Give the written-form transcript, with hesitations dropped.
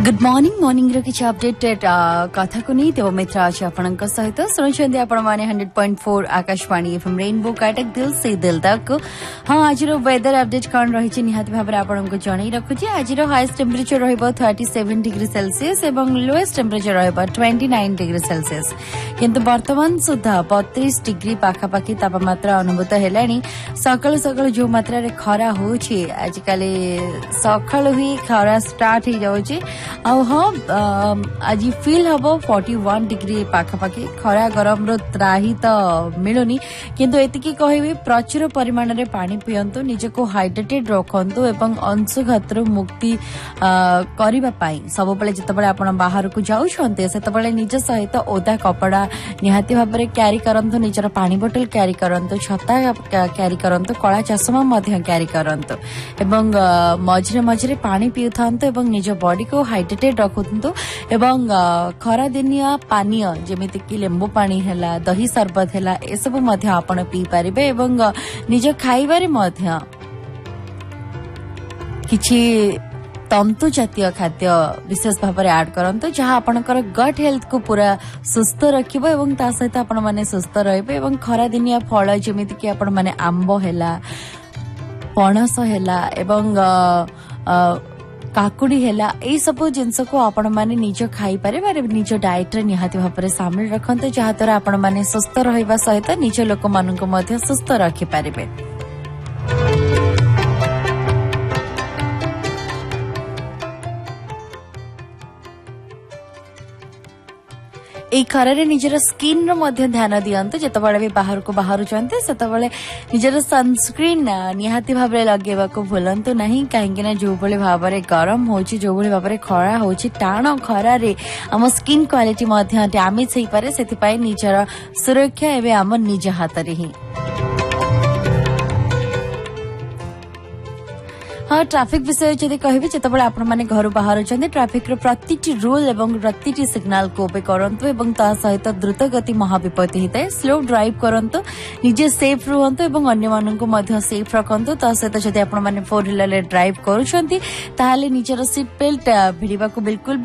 Good morning morning रो किछ updated कथा को नहीं देव मित्र आज आपनक सहित सुनछन्ते आपण माने 100.4 आकाशवाणी एफएम रेनबो काटक दिल से दिल तक। हां आज रो वेदर अपडेट कोन रही छि निहात भाबरे आपनक जणै रखु छि। आज रो हाईएस्ट टेंपरेचर रहइबो 37 डिग्री सेल्सियस एवं लोएस्ट टेंपरेचर रहइबो 29 डिग्री सेल्सियस। किंतु वर्तमान सुधा 32 डिग्री पाखा पाखी तापमात्रा अनुभूत हेलानी। सकाळ सकाळ जो मात्रा रे खरा होछि आज काले सकाळ ही खरा स्टार्ट ही जाउ छि। आज फील हम 41 डिग्री पाखापाखि खरा गरम त्राही तो मिलुनी किंतु एतिकी कहबी प्रचुर परिमाण रे पानी पियंतु निजको हाइड्रेटेड रखंतु एवं अंशुघातरू मुक्ति करिबा पाई सब बेले जतबेले आपण बाहर को जाउ छन्ते सेतबेले निज सहित ओदा कपड़ा निहाती भाबरे कैरी करंतु निजर पानी बोतल कैरी करंतु छता कैरी करंतु कला चश्मा मध्य कैरी करंतु एवं मझरे मझरे पानी पिउथांतु एवं निज बॉडी को हाइड्रेटेड रखुंतु एवं खरा दिनिया पानीय जेमिति कि लेंबू पानी हैला दही सरबत हैला ए सब मध्य आपण पी परिबे एवं निज खाइबारे मध्य किछि तंतु जातीय खाद्य विशेष भाव में ऐड करंतु जहां आपनकर गट हेल्थ को पूरा सुस्थ रखिबो एवं ता सहित आपण माने सुस्थ रहबे एवं खरा दिनिया फल जेमिति कि आपण माने आंबो हैला पणस हैला एवं काकुड़ी हैला ए सब जिनस को आपण माने निज खाई पारे निज डाइट रे निहाती भाव में शामिल रखंतु जहा द्वारा आपण माने सुस्थ रहिबा सहित निज लोक मानक मध्य सुस्थ रखि पारिबे। ए खरारे निजर स्किन रो मध्य ध्यान दियंतु जतबेले भी बाहर को बाहर चंते सेतबेले निजर सनस्क्रीन निहाती भाबरे लगेबा को भूलंतु नहीं काहेकि ना जो बळे भाबरे गरम होची जो बळे भाबरे खरा होची टाण खरारे हम स्किन क्वालिटी मध्य डैमेज होई पारे सेति पाई निजर सुरक्षा एबे हम निज हाथ रे ही। हाँ ट्रैफिक विषय जदि कहबे जतबेले आपण माने घर बाहर छथि ट्रैफिक रो प्रतिटी रूल एवं प्रतिटी सिग्नल को ओबे करंतु एवं ता सहित द्रुत गति महाविपत्ति हिते स्लो ड्राइव करंतु निजे सेफ रहंतु एवं अन्य मानन को मध्य सेफ रखंतु ता सहित जदि आपण माने फोर व्हीलर रे ड्राइव करूछथि ताहाले निजर सीट बेल्ट भिड़िबा को बिल्कुल